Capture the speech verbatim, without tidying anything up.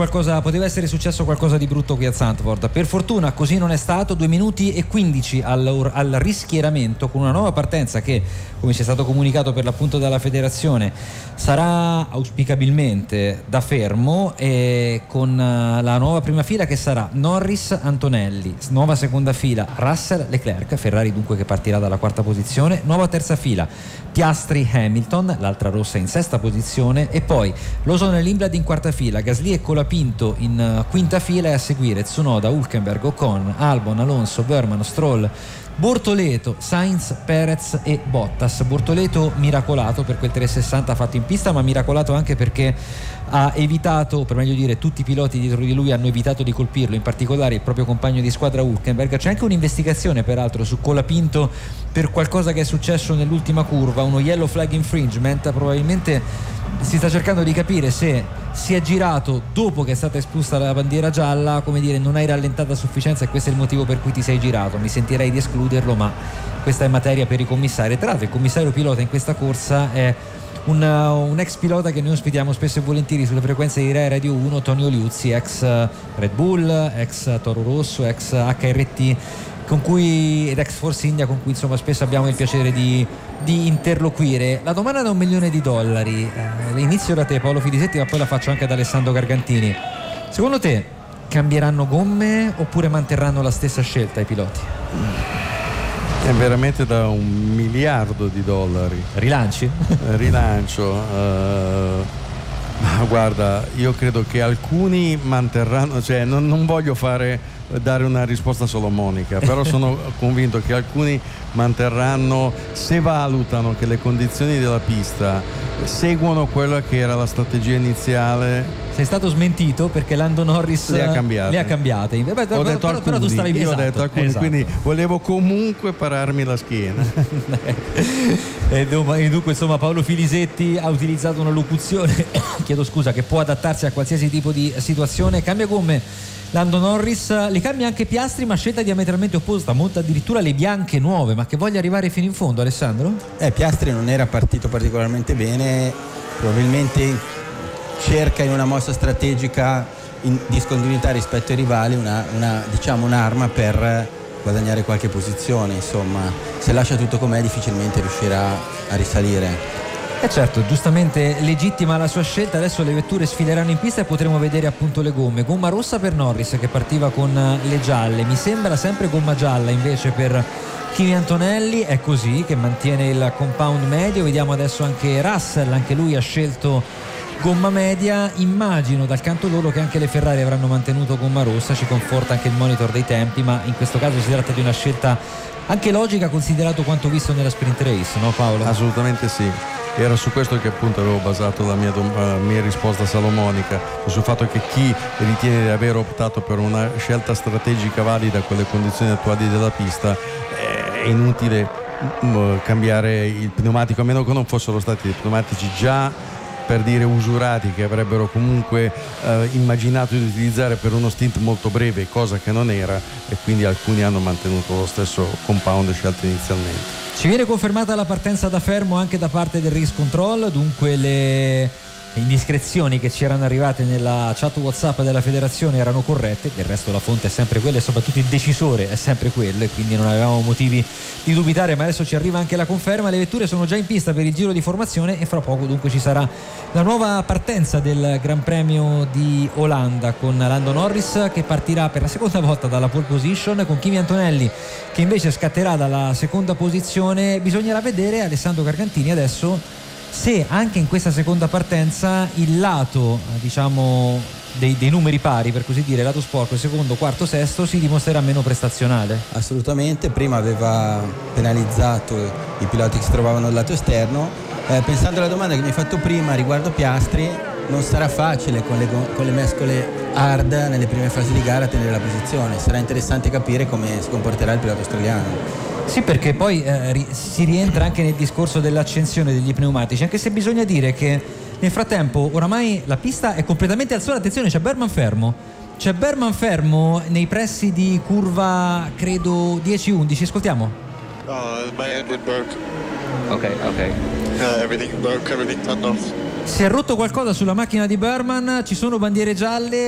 qualcosa, poteva essere successo qualcosa di brutto qui a Zandvoort. Per fortuna così non è stato. Due minuti e quindici al, al rischieramento, con una nuova partenza che, come ci è stato comunicato per l'appunto dalla federazione, sarà auspicabilmente da fermo, e con la nuova prima fila che sarà Norris, Antonelli, nuova seconda fila Russell, Leclerc, Ferrari dunque che partirà dalla quarta posizione, nuova terza fila Piastri, Hamilton, l'altra rossa in sesta posizione, e poi Lawson e Lindblad in quarta fila, Gasly e Colapinto in quinta fila, e a seguire Tsunoda, Hülkenberg, Ocon, Albon, Alonso, Burman, Stroll, Bortoleto, Sainz, Perez e Bottas. Bortoleto miracolato per quel trecentosessanta fatto in pista, ma miracolato anche perché ha evitato, o per meglio dire tutti i piloti dietro di lui hanno evitato di colpirlo, in particolare il proprio compagno di squadra Hülkenberg. C'è anche un'investigazione peraltro su Colapinto per qualcosa che è successo nell'ultima curva, uno yellow flag infringement. Probabilmente si sta cercando di capire se si è girato dopo che è stata espulsa la bandiera gialla, come dire, non hai rallentato a sufficienza e questo è il motivo per cui ti sei girato. Mi sentirei di escluderlo, ma questa è materia per i commissari. Tra l'altro il commissario pilota in questa corsa è un, un ex pilota che noi ospitiamo spesso e volentieri sulle frequenze di Rai Radio uno, Tonio Liuzzi, ex Red Bull, ex Toro Rosso, ex H R T, con cui, ed ex Force India, con cui insomma spesso abbiamo il piacere di, di interloquire. La domanda da un milione di dollari, eh, inizio da te Paolo Filisetti, ma poi la faccio anche ad Alessandro Gargantini. Secondo te cambieranno gomme oppure manterranno la stessa scelta i piloti? È veramente da un miliardo di dollari. Rilanci? Rilancio. Uh, ma guarda, io credo che alcuni manterranno, cioè non, non voglio fare dare una risposta solomonica, però sono convinto che alcuni manterranno se valutano che le condizioni della pista seguono quella che era la strategia iniziale. Sei stato smentito perché Lando Norris le ha cambiate, le ha cambiate. Beh, ho però, detto però, alcuni, però tu stavi, io esatto, ho detto alcuni, esatto. Quindi volevo comunque pararmi la schiena. E dunque insomma Paolo Filisetti ha utilizzato una locuzione chiedo scusa che può adattarsi a qualsiasi tipo di situazione. Cambia gomme Lando Norris, le cambia anche Piastri, ma scelta diametralmente opposta, monta addirittura le bianche nuove. Ma che voglia arrivare fino in fondo, Alessandro? Eh, Piastri non era partito particolarmente bene, probabilmente cerca in una mossa strategica in discontinuità rispetto ai rivali una, una, diciamo un'arma per guadagnare qualche posizione. Insomma, se lascia tutto com'è difficilmente riuscirà a risalire. E eh certo, giustamente legittima la sua scelta. Adesso le vetture sfileranno in pista e potremo vedere appunto le gomme. Gomma rossa per Norris che partiva con le gialle, mi sembra sempre gomma gialla invece per Kimi Antonelli. È così che mantiene il compound medio. Vediamo adesso anche Russell, anche lui ha scelto gomma media. Immagino dal canto loro che anche le Ferrari avranno mantenuto gomma rossa, ci conforta anche il monitor dei tempi, ma in questo caso si tratta di una scelta anche logica considerato quanto visto nella sprint race, no Paolo? Assolutamente sì. Era su questo che appunto avevo basato la mia, la mia risposta salomonica, sul fatto che chi ritiene di aver optato per una scelta strategica valida con le condizioni attuali della pista, è inutile cambiare il pneumatico, a meno che non fossero stati dei pneumatici già, per dire, usurati, che avrebbero comunque eh, immaginato di utilizzare per uno stint molto breve, cosa che non era, e quindi alcuni hanno mantenuto lo stesso compound scelto inizialmente. Ci viene confermata la partenza da fermo anche da parte del Race Control, dunque le indiscrezioni che ci erano arrivate nella chat WhatsApp della federazione erano corrette, del resto la fonte è sempre quella e soprattutto il decisore è sempre quello, e quindi non avevamo motivi di dubitare, ma adesso ci arriva anche la conferma. Le vetture sono già in pista per il giro di formazione e fra poco dunque ci sarà la nuova partenza del Gran Premio di Olanda, con Lando Norris che partirà per la seconda volta dalla pole position, con Kimi Antonelli che invece scatterà dalla seconda posizione. Bisognerà vedere, Alessandro Gargantini, adesso se anche in questa seconda partenza il lato diciamo dei, dei numeri pari, per così dire, lato sporco, secondo, quarto, sesto, si dimostrerà meno prestazionale. Assolutamente, prima aveva penalizzato i piloti che si trovavano al lato esterno. Eh, pensando alla domanda che mi hai fatto prima riguardo Piastri, non sarà facile con le, con le mescole hard nelle prime fasi di gara tenere la posizione. Sarà interessante capire come si comporterà il pilota australiano. Sì, perché poi eh, ri- si rientra anche nel discorso dell'accensione degli pneumatici, anche se bisogna dire che nel frattempo oramai la pista è completamente al sole. Attenzione, c'è Berman fermo c'è Berman fermo nei pressi di curva credo dieci undici. Ascoltiamo. Uh, my engine broke. Ok, ok. Uh, everything broke, everything turned off. Si è rotto qualcosa sulla macchina di Berman, ci sono bandiere gialle.